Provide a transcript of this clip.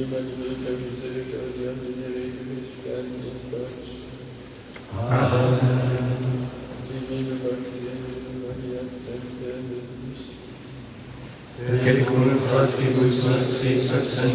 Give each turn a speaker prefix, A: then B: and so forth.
A: magnifica misericordia venire Christiani in pace.
B: Amen.
A: Divina Maxime Maria Semper Deus.
B: Perché con fratibus nostris